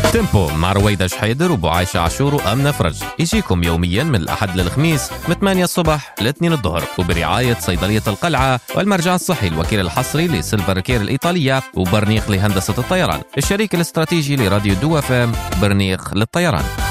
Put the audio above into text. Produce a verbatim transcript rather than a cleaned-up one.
تيمبو مع رويدة شحيدر وبو عايشة عاشور وأمنة فرج يجيكم يوميا من الأحد للخميس من ثمانية الصبح ل اثنين الظهر، وبرعاية صيدلية القلعة والمرجع الصحي الوكيل الحصري لسيلفر كير الإيطالية وبرنيق لهندسة الطيران، الشريك الاستراتيجي لراديو دو اف ام برنيق للطيران.